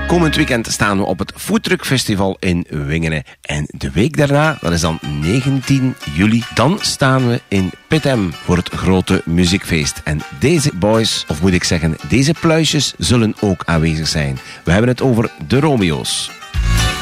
Komend weekend staan we op het Foodtruck Festival in Wingene. En de week daarna, dat is dan 19 juli, dan staan we in Pittem voor het grote muziekfeest. En deze boys, of moet ik zeggen, deze pluisjes zullen ook aanwezig zijn. We hebben het over de Romeo's.